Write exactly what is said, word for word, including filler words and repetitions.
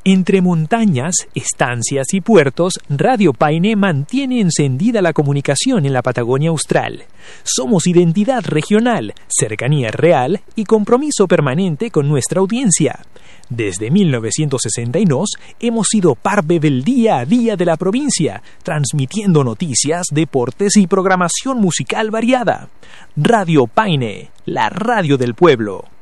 Entre montañas, estancias y puertos, Radio Paine mantiene encendida la comunicación en la Patagonia Austral. Somos identidad regional, cercanía real y compromiso permanente con nuestra audiencia. Desde mil novecientos sesenta y dos hemos sido parte del día a día de la provincia, transmitiendo noticias, deportes y programación musical variada. Radio Paine, la radio del pueblo.